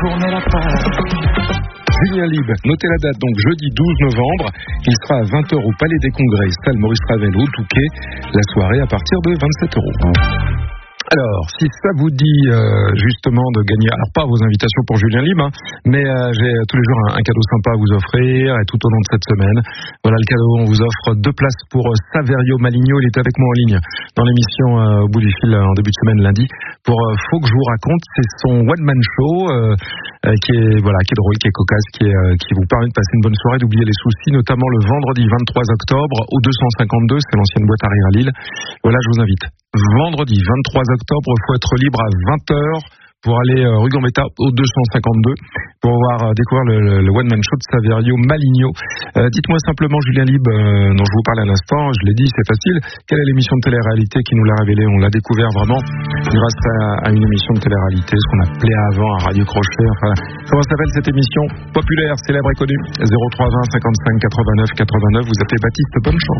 tourner la page. Julien Lieb, notez la date, donc jeudi 12 novembre. Il sera à 20h au Palais des Congrès, salle Maurice Ravel au Touquet. La soirée à partir de 27€. Alors, si ça vous dit justement de gagner, alors pas vos invitations pour Julien Lieb, mais j'ai tous les jours un cadeau sympa à vous offrir et tout au long de cette semaine. Voilà le cadeau, on vous offre 2 places pour Saverio Maligno. Il est avec moi en ligne dans l'émission au bout du fil en début de semaine lundi pour Faut que je vous raconte. C'est son one-man show qui est drôle, qui est cocasse, qui vous permet de passer une bonne soirée, d'oublier les soucis, notamment le vendredi 23 octobre au 252, c'est l'ancienne boîte à rire à Lille. Voilà, je vous invite. Vendredi 23 octobre, il faut être libre à 20h pour aller rue Gambetta au 252 pour découvrir le one-man show de Saverio Maligno. Dites-moi simplement, Julien Lieb, dont je vous parlais à l'instant, je l'ai dit, c'est facile. Quelle est l'émission de télé-réalité qui nous l'a révélé? On l'a découvert vraiment grâce à une émission de télé-réalité, ce qu'on appelait avant un Radio Crochet. Enfin, comment s'appelle cette émission populaire, célèbre et connue? 0320 55 89 89. Vous appelez Baptiste, bonne chance.